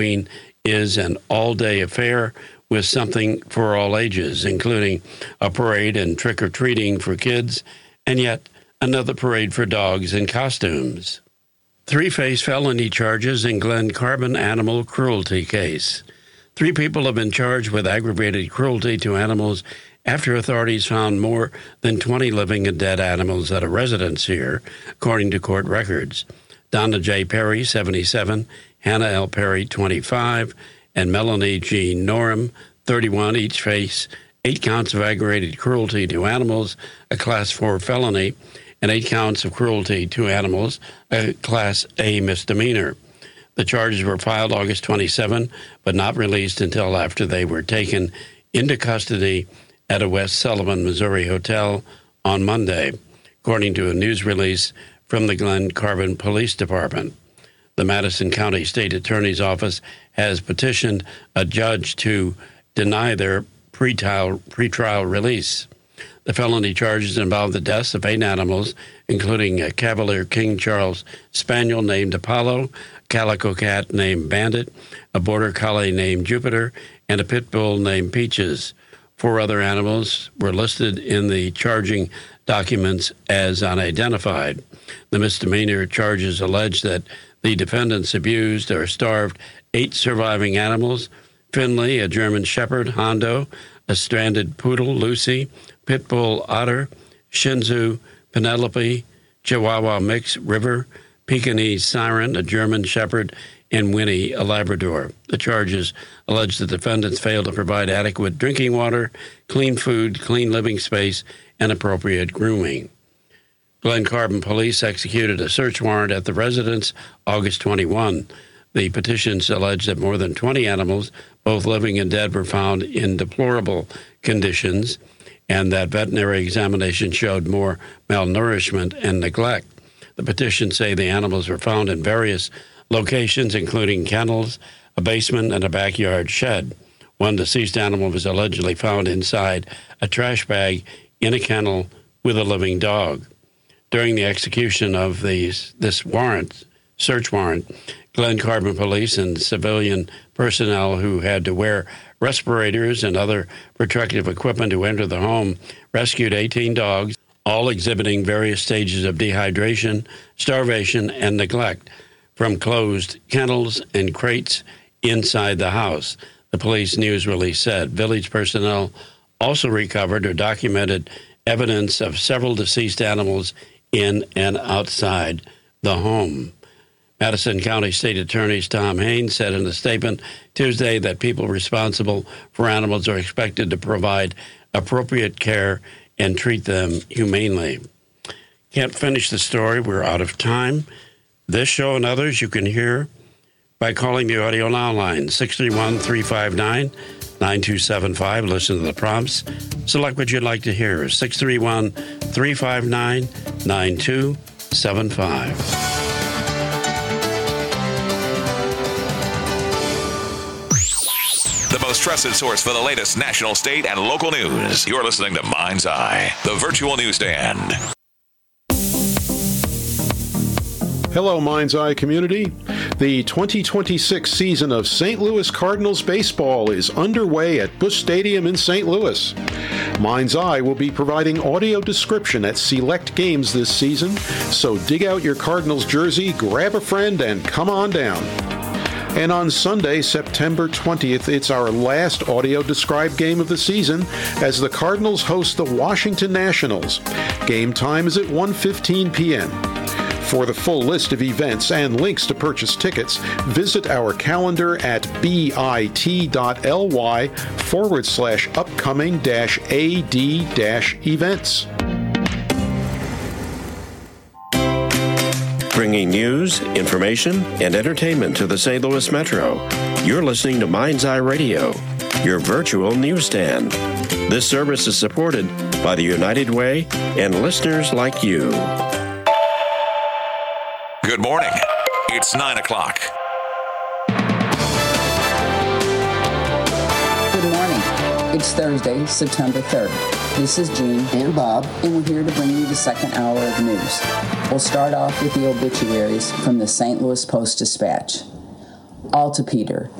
Halloween is an all-day affair with something for all ages, including a parade and trick-or-treating for kids, and yet another parade for dogs in costumes. 3 face felony charges in Glen Carbon animal cruelty case. 3 people have been charged with aggravated cruelty to animals after authorities found more than 20 living and dead animals at a residence here, according to court records. Donna J. Perry, 77, Hannah L. Perry, 25, and Melanie G. Norum, 31, each face 8 counts of aggravated cruelty to animals, a Class 4 felony, and 8 counts of cruelty to animals, a Class A misdemeanor. The charges were filed August 27, but not released until after they were taken into custody at a West Sullivan, Missouri hotel on Monday, according to a news release from the Glen Carbon Police Department. The Madison County State Attorney's Office has petitioned a judge to deny their pretrial release. The felony charges involve the deaths of 8 animals, including a Cavalier King Charles Spaniel named Apollo, a Calico Cat named Bandit, a Border Collie named Jupiter, and a Pit Bull named Peaches. 4 other animals were listed in the charging documents as unidentified. The misdemeanor charges allege that the defendants abused or starved 8 surviving animals: Finley, a German Shepherd, Hondo, a stranded poodle, Lucy, Pit Bull, Otter, Shih Tzu, Penelope, Chihuahua Mix, River, Pekingese Siren, a German Shepherd, and Winnie, a Labrador. The charges allege the defendants failed to provide adequate drinking water, clean food, clean living space, and appropriate grooming. Glen Carbon Police executed a search warrant at the residence August 21. The petitions allege that more than 20 animals, both living and dead, were found in deplorable conditions, and that veterinary examination showed more malnourishment and neglect. The petitions say the animals were found in various locations, including kennels, a basement, and a backyard shed. One deceased animal was allegedly found inside a trash bag in a kennel with a living dog. During the execution of this search warrant, Glen Carbon Police and civilian personnel who had to wear respirators and other protective equipment to enter the home rescued 18 dogs, all exhibiting various stages of dehydration, starvation, and neglect, from closed kennels and crates inside the house, the police news release said. Village personnel also recovered or documented evidence of several deceased animals in and outside the home. Madison County State Attorney Tom Haynes said in a statement Tuesday that people responsible for animals are expected to provide appropriate care and treat them humanely. Can't finish the story. We're out of time. This show and others you can hear by calling the Audio Now line, 631-359-9275. Listen to the prompts. Select what you'd like to hear, 631-359-9275. The most trusted source for the latest national, state, and local news. You're listening to Mind's Eye, the virtual newsstand. Hello, Mind's Eye community. The 2026 season of St. Louis Cardinals baseball is underway at Busch Stadium in St. Louis. Mind's Eye will be providing audio description at select games this season, so dig out your Cardinals jersey, grab a friend, and come on down. And on Sunday, September 20th, it's our last audio-described game of the season as the Cardinals host the Washington Nationals. Game time is at 1:15 p.m. For the full list of events and links to purchase tickets, visit our calendar at bit.ly/upcoming-ad-events. Bringing news, information, and entertainment to the St. Louis Metro. You're listening to Mind's Eye Radio, your virtual newsstand. This service is supported by the United Way and listeners like you. Good morning. It's 9 o'clock. Good morning. It's Thursday, September 3rd. This is Jean and Bob, and we're here to bring you the second hour of news. We'll start off with the obituaries from the St. Louis Post-Dispatch. Altopeter,